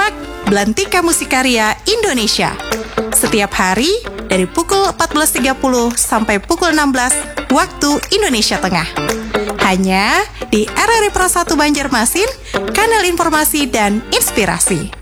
Simak Belantika Musikarya Indonesia setiap hari dari pukul 14.30 sampai pukul 16 waktu Indonesia Tengah. Hanya di RRI Pro 1 Banjarmasin, kanal informasi dan inspirasi.